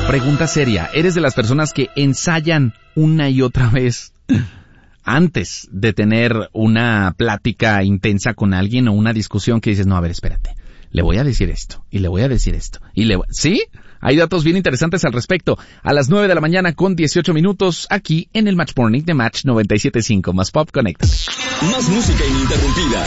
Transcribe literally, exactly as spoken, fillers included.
pregunta seria, ¿eres de las personas que ensayan una y otra vez antes de tener una plática intensa con alguien o una discusión que dices, no, a ver, espérate, le voy a decir esto, y le voy a decir esto, y le voy... ¿Sí? Hay datos bien interesantes al respecto. A las nueve de la mañana con dieciocho minutos, aquí en el Match Morning de Match noventa y siete punto cinco, más Pop Connect. Más música ininterrumpida.